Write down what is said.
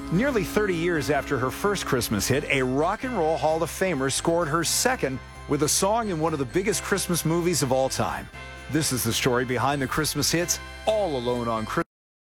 Nearly 30 years after her first Christmas hit, a Rock and Roll Hall of Famer scored her second with a song in one of the biggest Christmas movies of all time. This is the story behind the Christmas hits, All Alone on Christmas.